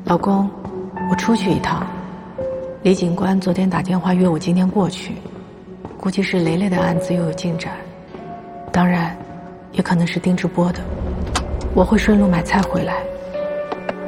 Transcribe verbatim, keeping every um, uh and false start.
老公，我出去一趟。李警官昨天打电话约我今天过去，估计是雷雷的案子又有进展，当然，也可能是丁志波的。我会顺路买菜回来。